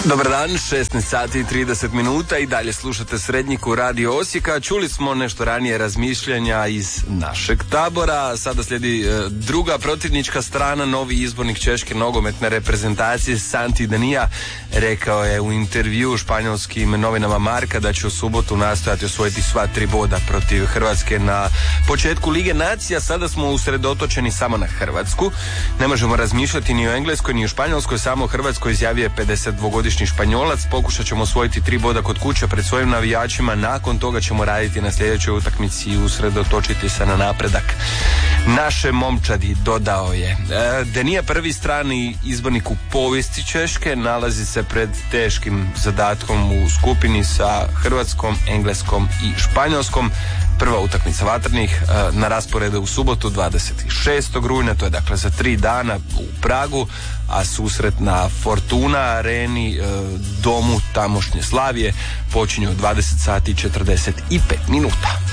Dobar dan, 16 sati i 30 minuta i dalje slušate Srednjiku Radio Osijeka. Čuli smo nešto ranije razmišljanja iz našeg tabora. Sada slijedi druga protivnička strana. Novi izbornik češke nogometne reprezentacije Santi Danija rekao je u intervju španjolskim novinama Marka da će u subotu nastojati osvojiti sva 3 boda protiv Hrvatske na početku Lige nacija. Sada smo usredotočeni samo na Hrvatsku. Ne možemo razmišljati ni o Engleskoj ni o Španjolskoj, samo o Hrvatskoj, izjavio je 52-godišnji Španjolac. Pokušat ćemo osvojiti 3 boda kod kuće pred svojim navijačima, nakon toga ćemo raditi na sljedećoj utakmici i usredotočiti se na napredak naše momčadi, dodao je. Danija, prvi strani izbornik u povijesti Češke, nalazi se pred teškim zadatkom u skupini sa Hrvatskom, Engleskom i Španjolskom. Prva utakmica vatrenih na rasporedu u subotu 26. rujna, to je dakle za 3 dana u Pragu, a susret na Fortuna areni, domu tamošnje Slavije, počinje u 20 sati i 45 minuta.